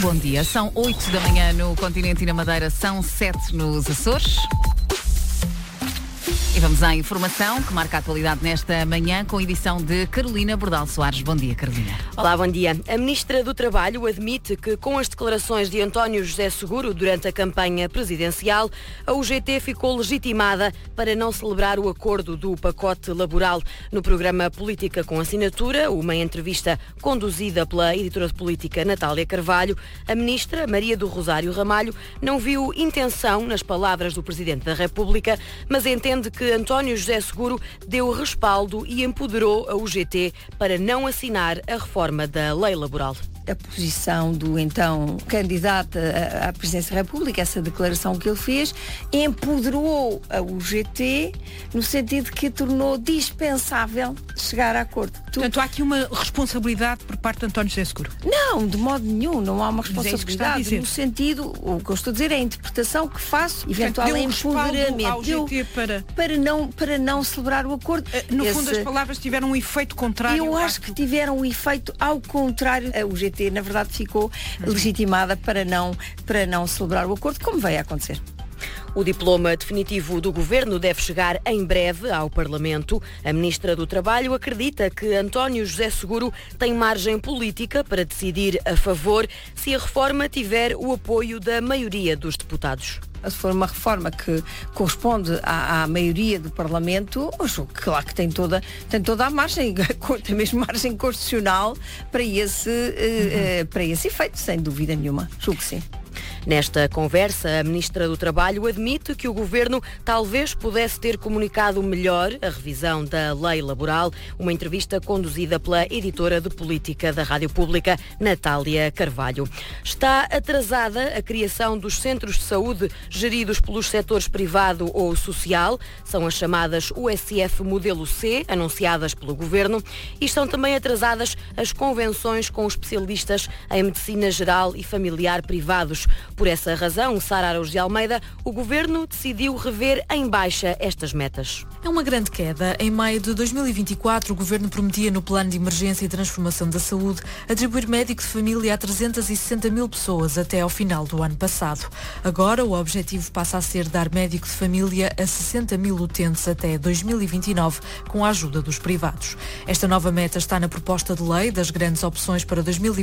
bom dia. São 8 da manhã no continente e na Madeira, são 7 nos Açores. E vamos à informação que marca a atualidade nesta manhã com a edição de Carolina Bordal Soares. Bom dia, Carolina. Olá, bom dia. A Ministra do Trabalho admite que com as declarações de António José Seguro durante a campanha presidencial, a UGT ficou legitimada para não celebrar o acordo do pacote laboral. No programa Política com Assinatura, uma entrevista conduzida pela editora de política Natália Carvalho, a Ministra Maria do Rosário Ramalho não viu intenção nas palavras do Presidente da República, mas entende que António José Seguro deu respaldo e empoderou a UGT para não assinar a reforma da lei laboral. A posição do então candidato à presidência da República, essa declaração que ele fez, empoderou a UGT no sentido que tornou dispensável chegar a acordo. Portanto, há aqui uma responsabilidade por parte de António José Seguro? Não, de modo nenhum, não há uma responsabilidade. No sentido, o que eu estou a dizer é a interpretação que faço, eventual empoderamento. Ao GT para não celebrar o acordo. No fundo, as palavras tiveram um efeito contrário. Eu acho que tiveram um efeito ao contrário. A UGT, na verdade, ficou legitimada para não celebrar o acordo, como veio a acontecer. O diploma definitivo do Governo deve chegar em breve ao Parlamento. A Ministra do Trabalho acredita que António José Seguro tem margem política para decidir a favor se a reforma tiver o apoio da maioria dos deputados. Se for uma reforma que corresponde à maioria do Parlamento, eu julgo que claro que tem toda a margem, tem mesmo margem constitucional para esse efeito, sem dúvida nenhuma. Julgo que sim. Nesta conversa, a Ministra do Trabalho admite que o Governo talvez pudesse ter comunicado melhor a revisão da lei laboral, uma entrevista conduzida pela editora de política da Rádio Pública, Natália Carvalho. Está atrasada a criação dos centros de saúde geridos pelos setores privado ou social, são as chamadas USF Modelo C, anunciadas pelo Governo, e estão também atrasadas as convenções com especialistas em medicina geral e familiar privados. Por essa razão, Sara Araújo de Almeida, o Governo decidiu rever em baixa estas metas. É uma grande queda. Em maio de 2024, o Governo prometia no Plano de Emergência e Transformação da Saúde atribuir médico de família a 360 mil pessoas até ao final do ano passado. Agora, o objetivo passa a ser dar médico de família a 60 mil utentes até 2029, com a ajuda dos privados. Esta nova meta está na proposta de lei das grandes opções para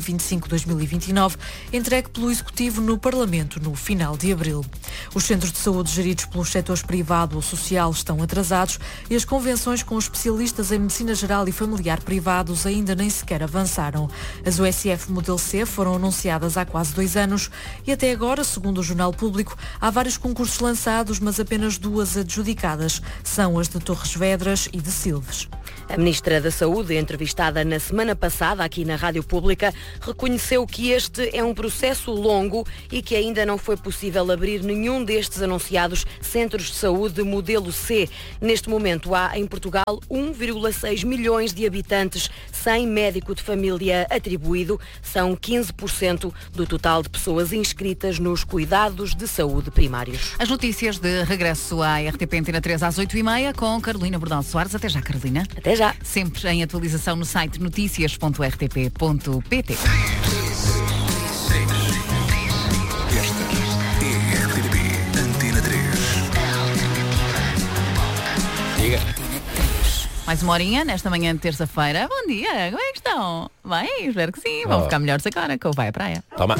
2025-2029, entregue pelo Executivo no Parlamento no final de abril. Os centros de saúde geridos pelos setores privado ou social estão atrasados e as convenções com especialistas em medicina geral e familiar privados ainda nem sequer avançaram. As USF Modelo C foram anunciadas há quase 2 anos e até agora, segundo o Jornal Público, há vários concursos lançados, mas apenas 2 adjudicadas. São as de Torres Vedras e de Silves. A Ministra da Saúde, entrevistada na semana passada aqui na Rádio Pública, reconheceu que este é um processo longo e que ainda não foi possível abrir nenhum destes anunciados centros de saúde modelo C. Neste momento há em Portugal 1,6 milhões de habitantes sem médico de família atribuído. São 15% do total de pessoas inscritas nos cuidados de saúde primários. As notícias de regresso à RTP Antena 3 às 8h30 com Carolina Bordal Soares. Até já, Carolina. Até já. Sempre em atualização no site noticias.rtp.pt. Mais uma horinha nesta manhã de terça-feira. Bom dia, como é que estão? Bem, espero que sim. Vão ficar melhores agora que eu vou à praia. Toma.